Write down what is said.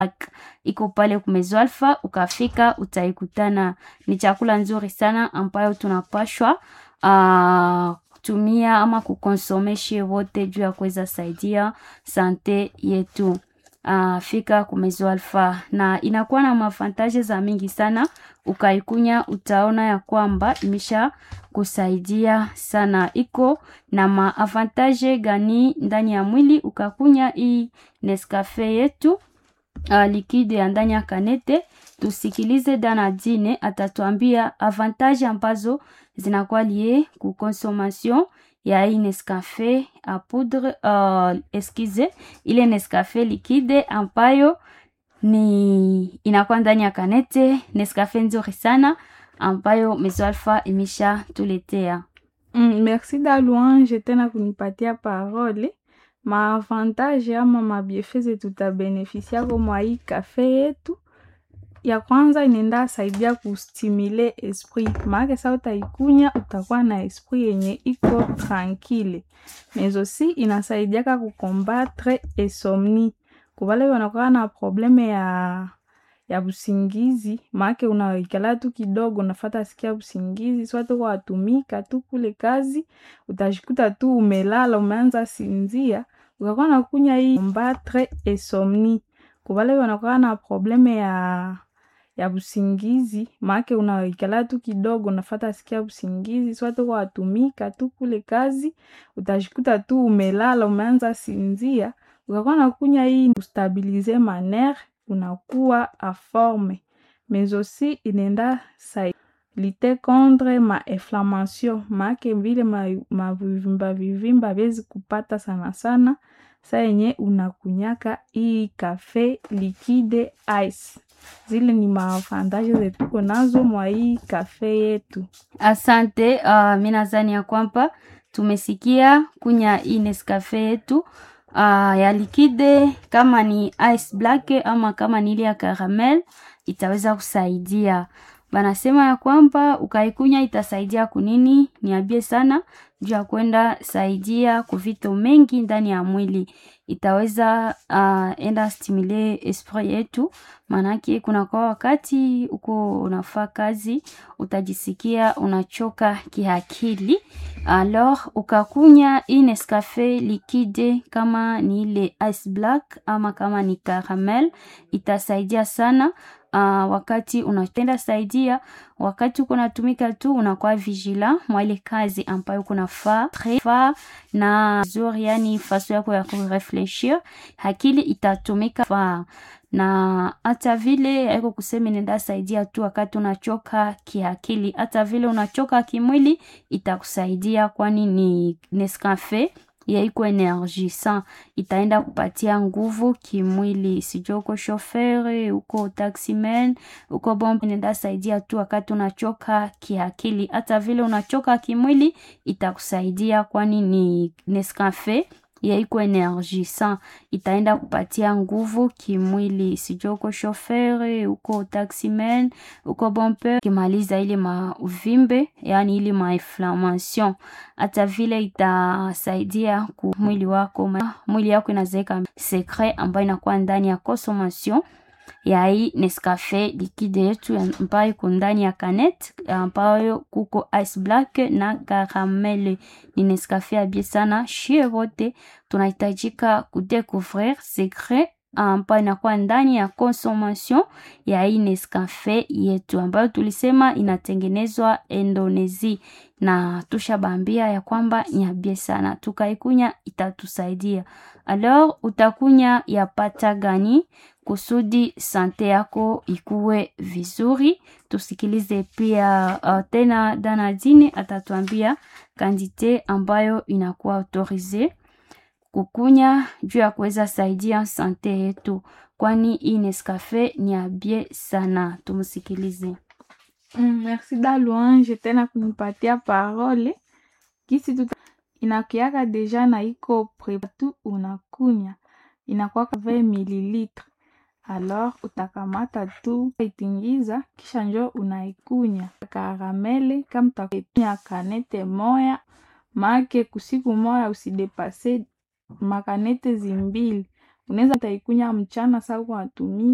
iko pale kumezo Alpha, ukafika utaikutana. Ni chakula nzuri sana ambayo tunapashwa kutumia ama kukonsomeshe wote juu ya kuweza saidia sante yetu. Fika kumezo Alpha na inakuwa na mafantaje za mingi sana. Ukaikunya utaona ya kwamba imesha kusaidia sana. Iko na maavantaje gani ndani ya mwili? Ukakunya hii Nescafe yetu liquide ya ndani ya kanete, tusikilize Danadine atatuambia avantage ambazo zinakuwa liye ku consommation ya hii Nescafe a poudre ile Nescafe liquide ambayo ni inakuwa ndani ya kanete. Nescafe nzuri sana ambayo Maison Alpha imesha tuletea. Merci da Louange tena kunipatia parole. Maavantage ama mabiefeze tutabenefisia kwa hii kafe yetu. Ya kwanza inenda saidia kustimule esprit. Maana sa utaikunya utakuwa na esprit yenye iko tranquille. Mais aussi inasaidia kukombattre insomnie. Kwa wale wanakuwa na probleme ya busingizi, maana unaikala tu kidogo unafuata sikia busingizi, swate kwa atumika tu kule kazi, utajikuta tu umelala umeanza sinzia, ukakuwa na kunya hii combattre insomnie. Kwa wale wanakuwa na probleme ya busingizi, maana unaikala tu kidogo unafuata sikia busingizi, swate kwa atumika tu kule kazi, utajikuta tu umelala umeanza sinzia, ukakuwa na kunya hii stabiliser manere, unakuwa a forme. Mais aussi inenda lutter contre ma inflammation, maana vile mavivimba vezi kupata sana sana saa yenye unakunyaka hii kafe liquide ice. Zile ni maavantage zetu nazo mwa hii kafe yetu. Asante. Mimi nadhani ya kwamba tumesikia kunya hii Nescafe yetu ya liquide, kama ni ice black ama kama ni ile ya caramel, itaweza kusaidia. Banasema ya kwamba ukaikunya itasaidia kunini? Niambie sana juu ya kwenda saidia kuvito mengi ndani ya mwili. Itaweza enda stimule esprit yetu, manake kuna kwa wakati uko unafaa kazi utajisikia unachoka kiakili. Alors ukakunya hii Nescafe liquide, kama ni ile ice black ama kama ni caramel, itasaidia sana. Wakati unatenda saidia, wakati uko natumika tu unakuwa vigilant mwa ile kazi ambayo kunafaa na zuri, yani faso yako ya kurefleshir, akili itatumika na hata vile haiko kusema nenda saidia tu wakati unachoka kiakili, hata vile unachoka kimwili itakusaidia, kwani ni Nescafe ya iko energisa, itaenda kupatia nguvu kimwili. Sijua uko chauffeur, uko taximan, uko bombe, nenda saidia tu wakati unachoka kiakili, hata vile unachoka kimwili itakusaidia, kwani ni Nescafe ya iko energisa, itaenda kupatia nguvu kimwili. Sijua uko chauffeur, uko taximan, uko bombe, kimaliza ile mauvimbe, yani ile inflammation, hata vile itasaidia ku mwili wako. Mwili yako inazeeka secret ambayo inakuwa ndani ya consommation ya hii Nescafe liquide yetu ambayo iko ndani ya kanet, ambayo kuko ice black na caramel. Ni Nescafe ya bien sana. Shie wote tunahitajika kudécouvrir secret ambayo inakuwa ndani ya consommation ya hii Nescafe yetu, ambayo tulisema inatengenezwa Indonesia, na tushabambia ya kwamba ni bien sana. Tukaikunya itatusaidia. Alors utakunya ya pata gani kusudi sante yako ikuwe vizuri? Tusikilize pia tena Danadine atatuambia kandite ambayo inakuwa autorisé kukunya juu ya kuweza saidia sante yetu, kwani hii Nescafe ni ya bien sana. Tumusikilize. Merci da Louange tena kunipatia parole. Kisi inakiaka deja na iko prepatu unakunya, inakuwa 20 ml. Alors utakamata tu itingiza, kisha njo unaikunya. Karamele kama utakunya kanete moya, make kusiku moya usidepase makanete zimbili. Unaweza utaikunya mchana saa kwa tumii